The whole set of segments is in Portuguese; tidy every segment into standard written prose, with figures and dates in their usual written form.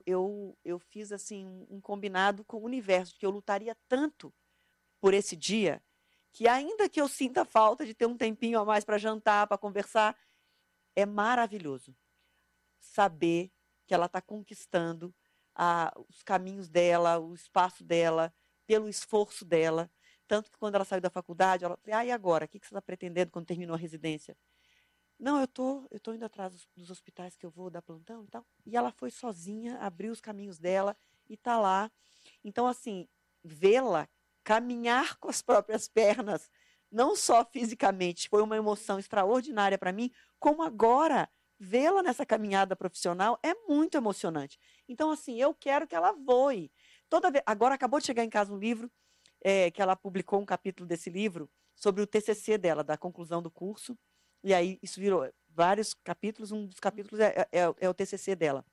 eu fiz assim um combinado com o universo, que eu lutaria tanto por esse dia, que ainda que eu sinta falta de ter um tempinho a mais para jantar, para conversar, é maravilhoso saber que ela está conquistando os caminhos dela, o espaço dela, pelo esforço dela. Tanto que quando ela saiu da faculdade, ela falou, e agora? O que você está pretendendo quando terminou a residência? Não, eu tô indo atrás dos hospitais que eu vou dar plantão e tal. E ela foi sozinha, abriu os caminhos dela e está lá. Então, assim, vê-la caminhar com as próprias pernas, não só fisicamente, foi uma emoção extraordinária para mim, como agora vê-la nessa caminhada profissional é muito emocionante. Então, assim, eu quero que ela voe. Agora acabou de chegar em casa um livro, que ela publicou um capítulo desse livro sobre o TCC dela, da conclusão do curso. E aí isso virou vários capítulos, um dos capítulos é o TCC dela.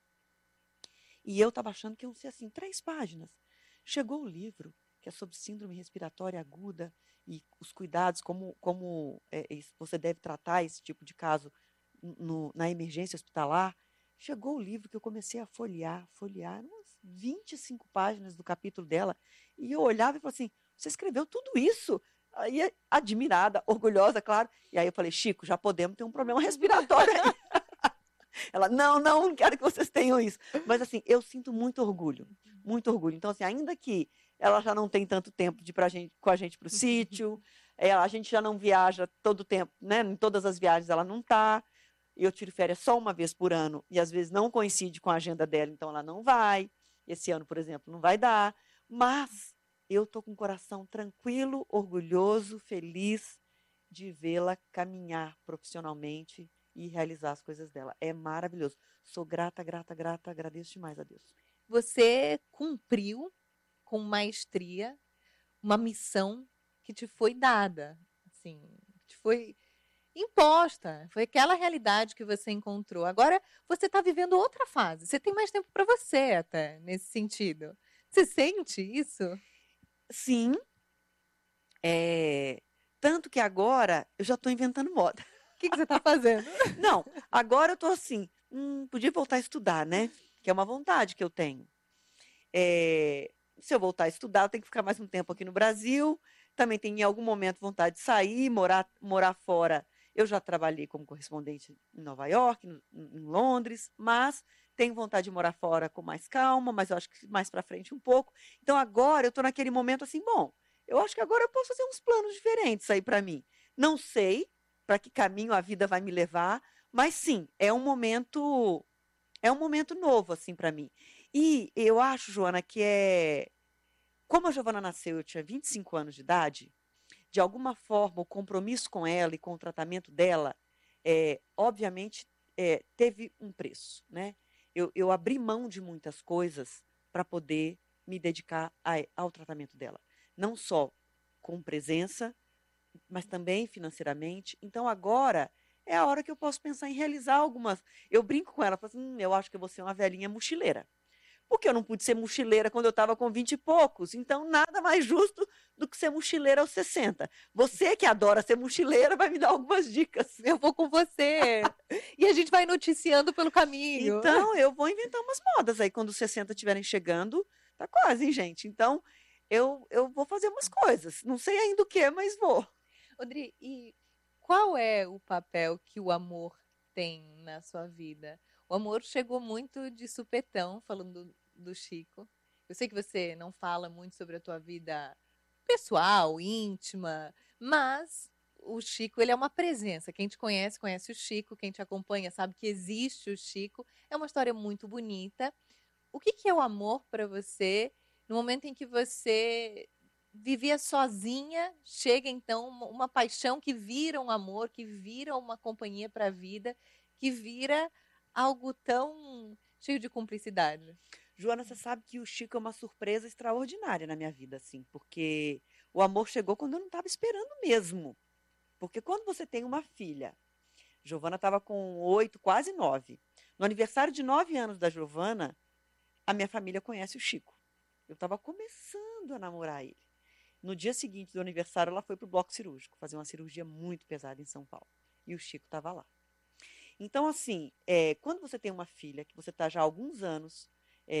E eu estava achando que iam ser assim, 3 páginas. Chegou o livro, que é sobre síndrome respiratória aguda e os cuidados, como você deve tratar esse tipo de caso na emergência hospitalar. Chegou o livro que eu comecei a folhear, umas 25 páginas do capítulo dela, e eu olhava e falava assim, você escreveu tudo isso? Aí, admirada, orgulhosa, claro. E aí eu falei, Chico, já podemos ter um problema respiratório aí. Ela, não quero que vocês tenham isso. Mas assim, eu sinto muito orgulho, muito orgulho. Então, assim, ainda que ela já não tem tanto tempo de ir com a gente para o sítio, a gente já não viaja todo o tempo, né? Em todas as viagens ela não está. Eu tiro férias só uma vez por ano e às vezes não coincide com a agenda dela, então ela não vai. Esse ano, por exemplo, não vai dar. Mas eu estou com o coração tranquilo, orgulhoso, feliz de vê-la caminhar profissionalmente e realizar as coisas dela. É maravilhoso. Sou grata, grata, grata, agradeço demais a Deus. Você cumpriu com maestria uma missão que te foi dada, assim, te foi imposta. Foi aquela realidade que você encontrou. Agora você está vivendo outra fase. Você tem mais tempo para você até nesse sentido. Você sente isso? Sim, tanto que agora eu já estou inventando moda. O que você está fazendo? Não, agora eu estou assim, podia voltar a estudar, né? Que é uma vontade que eu tenho. Se eu voltar a estudar, eu tenho que ficar mais um tempo aqui no Brasil. Também tenho em algum momento vontade de sair, morar fora. Eu já trabalhei como correspondente em Nova York, em Londres, mas tenho vontade de morar fora com mais calma, mas eu acho que mais para frente um pouco. Então agora eu estou naquele momento assim, bom, eu acho que agora eu posso fazer uns planos diferentes aí para mim. Não sei para que caminho a vida vai me levar, mas sim, é um momento novo assim para mim. E eu acho, Joana, que como a Giovana nasceu, eu tinha 25 anos de idade, de alguma forma o compromisso com ela e com o tratamento dela, obviamente, teve um preço, né? Eu abri mão de muitas coisas para poder me dedicar ao tratamento dela. Não só com presença, mas também financeiramente. Então agora é a hora que eu posso pensar em realizar algumas. Eu brinco com ela, falo assim, eu acho que eu vou ser uma velhinha mochileira. Porque eu não pude ser mochileira quando eu estava com 20 e poucos. Então, nada mais justo do que ser mochileira aos 60. Você que adora ser mochileira vai me dar algumas dicas. Eu vou com você. E a gente vai noticiando pelo caminho. Então, eu vou inventar umas modas aí quando os 60 estiverem chegando. Tá quase, hein, gente? Então, eu vou fazer umas coisas. Não sei ainda o que, mas vou. Odri, e qual é o papel que o amor tem na sua vida? O amor chegou muito de supetão, falando do Chico. Eu sei que você não fala muito sobre a tua vida pessoal, íntima, mas o Chico, ele é uma presença. Quem te conhece, conhece o Chico. Quem te acompanha sabe que existe o Chico. É uma história muito bonita. O que é o amor para você no momento em que você vivia sozinha, chega então uma paixão que vira um amor, que vira uma companhia para a vida, que vira algo tão cheio de cumplicidade? Joana, você sabe que o Chico é uma surpresa extraordinária na minha vida, assim, porque o amor chegou quando eu não estava esperando mesmo. Porque quando você tem uma filha, Giovana estava com 8, quase 9. No aniversário de 9 anos da Giovana, a minha família conhece o Chico. Eu estava começando a namorar ele. No dia seguinte do aniversário, ela foi para o bloco cirúrgico, fazer uma cirurgia muito pesada em São Paulo. E o Chico estava lá. Então, assim, quando você tem uma filha, que você está já há alguns anos